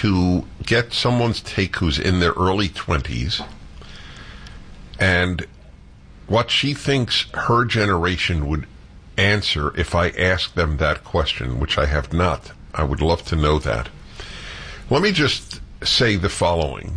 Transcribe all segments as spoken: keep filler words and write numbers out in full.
to get someone's take who's in their early twenties and what she thinks her generation would answer if I asked them that question, which I have not. I would love to know that. Let me just say the following.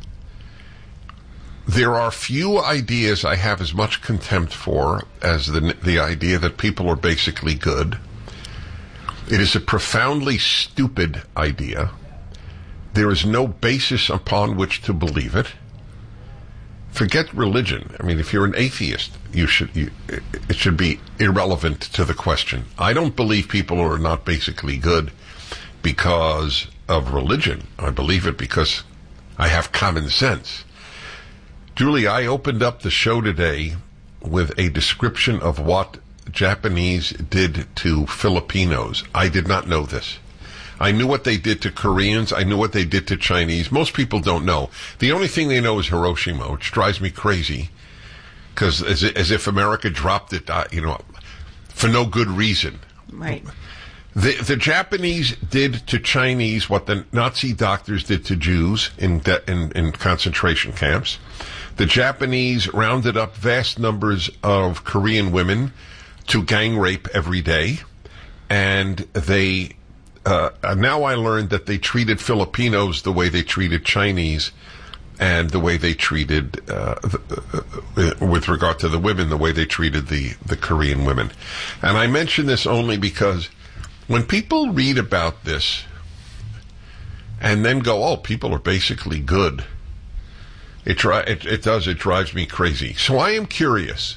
There are few ideas I have as much contempt for as the the idea that people are basically good. It is a profoundly stupid idea. There is no basis upon which to believe it. Forget religion. I mean, if you're an atheist, you should you, it should be irrelevant to the question. I don't believe people are not basically good because of religion. I believe it because I have common sense. Julie, I opened up the show today with a description of what Japanese did to Filipinos. I did not know this. I knew what they did to Koreans. I knew what they did to Chinese. Most people don't know. The only thing they know is Hiroshima, which drives me crazy, because as, as if America dropped it, uh, you know, for no good reason. Right. The, the Japanese did to Chinese what the Nazi doctors did to Jews in, de- in, in concentration camps. The Japanese rounded up vast numbers of Korean women to gang rape every day. And they, uh, now I learned that they treated Filipinos the way they treated Chinese and the way they treated, uh, the, uh, with regard to the women, the way they treated the, the Korean women. And I mention this only because when people read about this and then go, oh, people are basically good, it, dri- it, it does, it drives me crazy. So I am curious,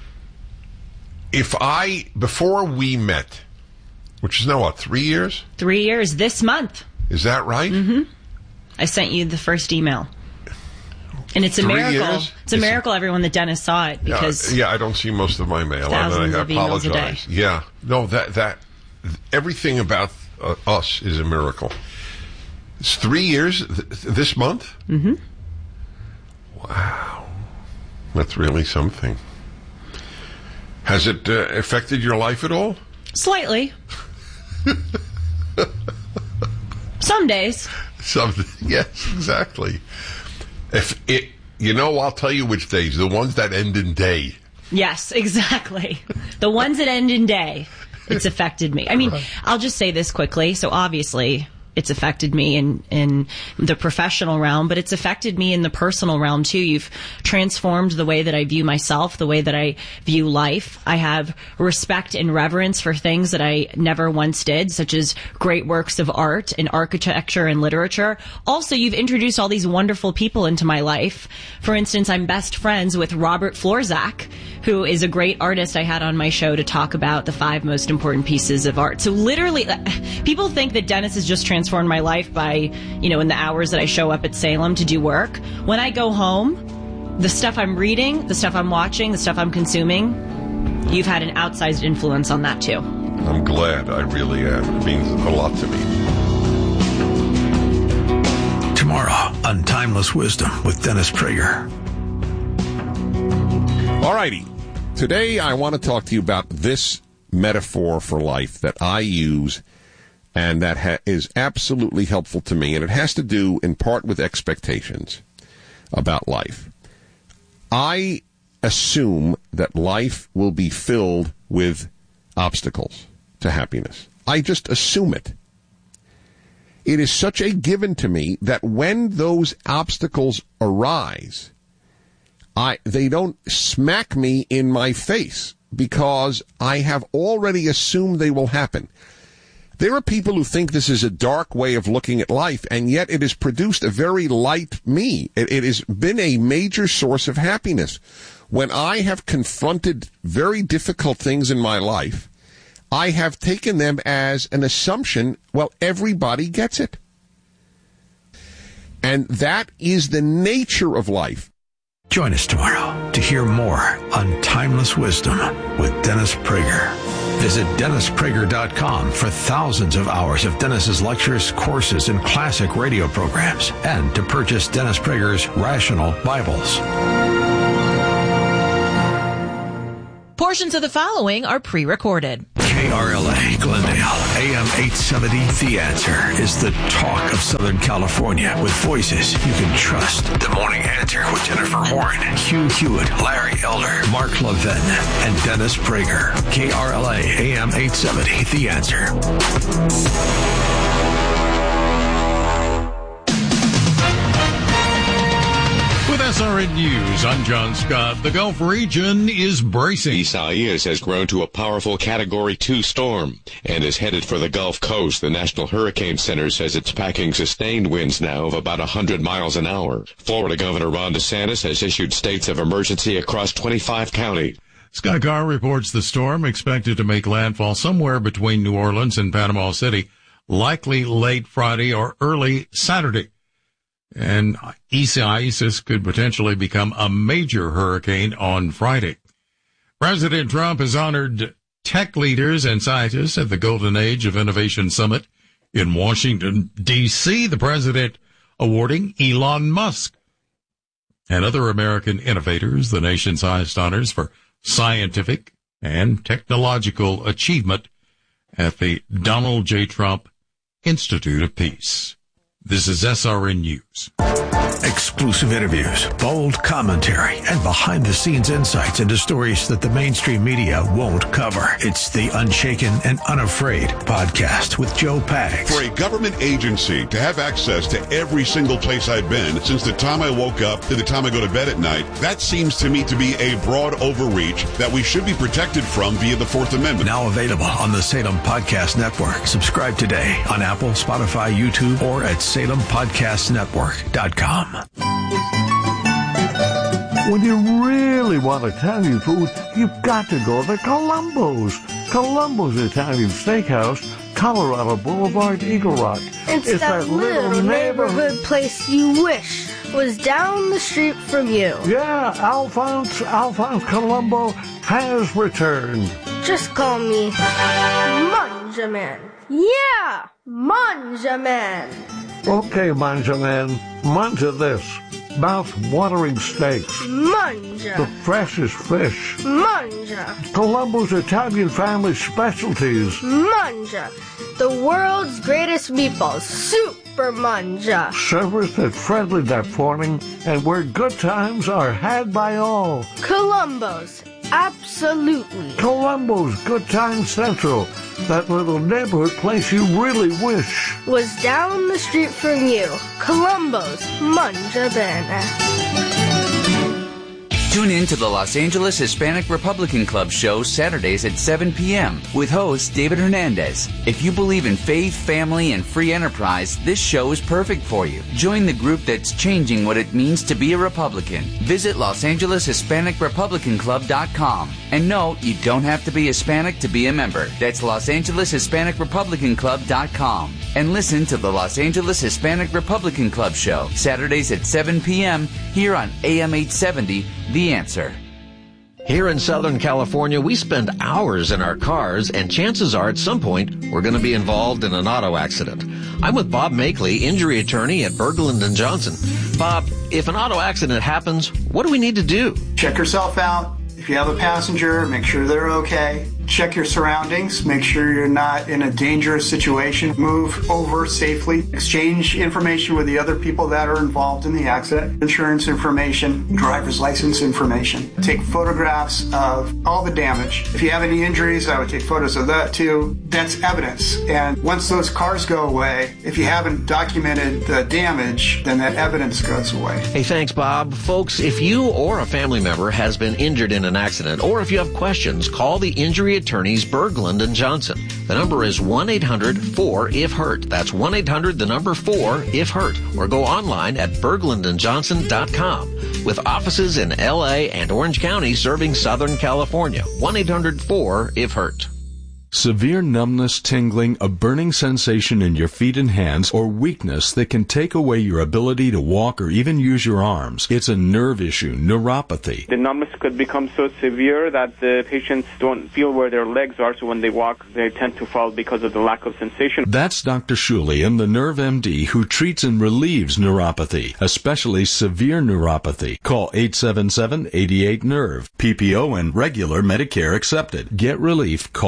if I, before we met, which is now what, three years? Three years this month. Is that right? Mm-hmm. I sent you the first email. And it's a Three miracle. years? It's a It's- miracle everyone that Dennis saw it, because Yeah, yeah, I don't see most of my mail. and thousands I of emails a apologize. day. Yeah. No, that, that, everything about uh, us is a miracle. It's three years th- this month? Mm-hmm. Wow. That's really something. Has it uh, affected your life at all? Slightly. Some days. Some, yes, exactly. If it, you know, I'll tell you which days. The ones that end in day. Yes, exactly. The ones that end in day. It's affected me. I mean, right. I'll just say this quickly. So obviously, it's affected me in, in the professional realm, but it's affected me in the personal realm too. You've transformed the way that I view myself, the way that I view life. I have respect and reverence for things that I never once did, such as great works of art and architecture and literature. Also, you've introduced all these wonderful people into my life. For instance, I'm best friends with Robert Florzak, who is a great artist I had on my show to talk about the five most important pieces of art. So literally, people think that Dennis has just transformed my life by, you know, in the hours that I show up at Salem to do work. When I go home, the stuff I'm reading, the stuff I'm watching, the stuff I'm consuming, you've had an outsized influence on that too. I'm glad. I really am. It means a lot to me. Tomorrow on Timeless Wisdom with Dennis Prager. All righty. Today I want to talk to you about this metaphor for life that I use and that ha- is absolutely helpful to me, and it has to do in part with expectations about life. I assume that life will be filled with obstacles to happiness. I just assume it. It is such a given to me that when those obstacles arise, I they don't smack me in my face because I have already assumed they will happen. There are people who think this is a dark way of looking at life, and yet it has produced a very light me. It, it has been a major source of happiness. When I have confronted very difficult things in my life, I have taken them as an assumption, well, everybody gets it. And that is the nature of life. Join us tomorrow to hear more on Timeless Wisdom with Dennis Prager. Visit dennis prager dot com for thousands of hours of Dennis's lectures, courses, and classic radio programs, and to purchase Dennis Prager's Rational Bibles. Portions of the following are pre-recorded. K R L A, Glendale, A M eight seventy, The Answer is the talk of Southern California with voices you can trust. The Morning Answer with Jennifer Horn, Hugh Hewitt, Larry Elder, Mark Levin, and Dennis Prager. K R L A, A M eight seventy, The Answer. With S R N News, I'm John Scott. The Gulf region is bracing. Isaias has grown to a powerful Category two storm and is headed for the Gulf Coast. The National Hurricane Center says it's packing sustained winds now of about one hundred miles an hour. Florida Governor Ron DeSantis has issued states of emergency across twenty-five counties. Sky Car reports the storm expected to make landfall somewhere between New Orleans and Panama City, likely late Friday or early Saturday. And Isaias could potentially become a major hurricane on Friday. President Trump has honored tech leaders and scientists at the Golden Age of Innovation Summit in Washington, D C, the president awarding Elon Musk and other American innovators the nation's highest honors for scientific and technological achievement at the Donald J. Trump Institute of Peace. This is S R N News. Exclusive interviews, bold commentary, and behind-the-scenes insights into stories that the mainstream media won't cover. It's the Unshaken and Unafraid podcast with Joe Pags. For a government agency to have access to every single place I've been since the time I woke up to the time I go to bed at night, that seems to me to be a broad overreach that we should be protected from via the Fourth Amendment. Now available on the Salem Podcast Network. Subscribe today on Apple, Spotify, YouTube, or at salem podcast network dot com. When you really want Italian food, you've got to go to Columbo's. Columbo's Italian Steakhouse, Colorado Boulevard, Eagle Rock. It's, it's that, that little, little neighborhood, neighborhood place you wish was down the street from you. Yeah, Alphonse, Alphonse Columbo has returned. Just call me Manjaman. Yeah, Manjaman. Okay, Manjaman, manja this. Mouth-watering steaks. Manja. The freshest fish. Manja. Columbo's Italian family specialties. Manja. The world's greatest meatballs. Super Manja. Service at friendly that morning and where good times are had by all. Columbo's. Absolutely. Columbo's Good Time Central. That little neighborhood place you really wish was down the street from you. Columbo's Manja Bene. Tune in to the Los Angeles Hispanic Republican Club show Saturdays at seven p.m. with host David Hernandez. If you believe in faith, family, and free enterprise, this show is perfect for you. Join the group that's changing what it means to be a Republican. Visit Los Angeles Hispanic Republican Club dot com. And no, you don't have to be Hispanic to be a member. That's Los Angeles Hispanic Republican Club dot com. And listen to the Los Angeles Hispanic Republican Club show Saturdays at seven p.m. here on A M eight seventy, The Answer. Here in Southern California, we spend hours in our cars, and chances are at some point we're going to be involved in an auto accident. I'm with Bob Makeley, injury attorney at Berglund and Johnson. Bob, if an auto accident happens, what do we need to do? Check yourself out. If you have a passenger, make sure they're okay. Check your surroundings. Make sure you're not in a dangerous situation. Move over safely. Exchange information with the other people that are involved in the accident. Insurance information, driver's license information. Take photographs of all the damage. If you have any injuries, I would take photos of that too. That's evidence. And once those cars go away, if you haven't documented the damage, then that evidence goes away. Hey, thanks, Bob. Folks, if you or a family member has been injured in an accident, or if you have questions, call the injury attorneys Berglund and Johnson. The number is one eight hundred four if hurt. That's one eight hundred the number four if hurt. Or go online at berglund and johnson dot com. With offices in L A and Orange County serving Southern California. one eight hundred four if hurt. Severe numbness, tingling, a burning sensation in your feet and hands, or weakness that can take away your ability to walk or even use your arms. It's a nerve issue, neuropathy. The numbness could become so severe that the patients don't feel where their legs are, so when they walk, they tend to fall because of the lack of sensation. That's Doctor Shulian, the Nerve M D, who treats and relieves neuropathy, especially severe neuropathy. Call eight seven seven, eight eight, nerve. P P O and regular Medicare accepted. Get relief. Call eight seven seven,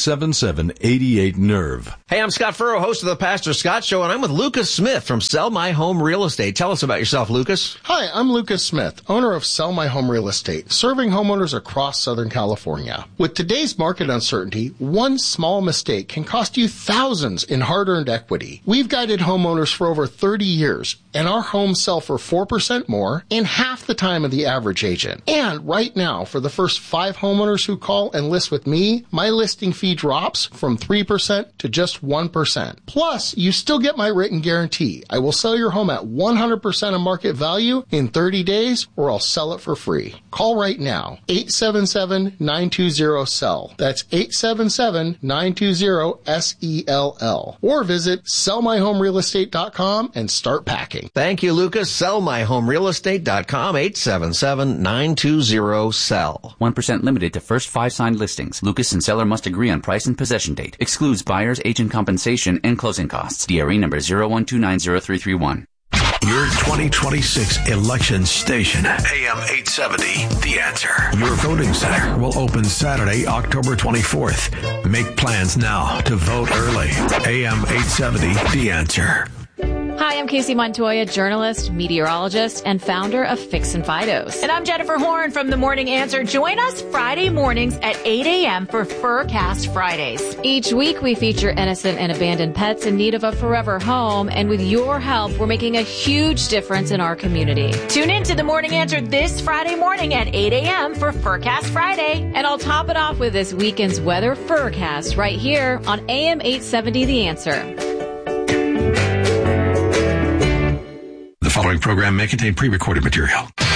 seven seven, eight eight, N E R V. Hey, I'm Scott Furrow, host of the Pastor Scott Show, and I'm with Lucas Smith from Sell My Home Real Estate. Tell us about yourself, Lucas. Hi, I'm Lucas Smith, owner of Sell My Home Real Estate, serving homeowners across Southern California. With today's market uncertainty, one small mistake can cost you thousands in hard-earned equity. We've guided homeowners for over thirty years, and our homes sell for four percent more in half the time of the average agent. And right now, for the first five homeowners who call and list with me, my listing fee drops from three percent to just one percent. Plus, you still get my written guarantee. I will sell your home at one hundred percent of market value in thirty days, or I'll sell it for free. Call right now, eight seven seven, nine two zero, S E L L. That's eight seven seven, nine two zero, S E L L. Or visit sell my home real estate dot com and start packing. Thank you, Lucas. sell my home real estate dot com, eight seven seven, nine two zero, S E L. one percent limited to first five signed listings. Lucas and seller must agree on price and possession date. Excludes buyer's agent compensation and closing costs. D R E number zero one two nine zero three three one. Your twenty twenty-six election station, A M eight seventy, The Answer. Your voting center will open Saturday, October twenty-fourth. Make plans now to vote early. A M eight seventy, The Answer. Hi, I'm Casey Montoya, journalist, meteorologist, and founder of Fix and Fidos. And I'm Jennifer Horn from The Morning Answer. Join us Friday mornings at eight a.m. for Furcast Fridays. Each week, we feature innocent and abandoned pets in need of a forever home. And with your help, we're making a huge difference in our community. Tune in to The Morning Answer this Friday morning at eight a.m. for Furcast Friday. And I'll top it off with this weekend's weather Furcast right here on A M eight seventy The Answer. The following program may contain pre-recorded material.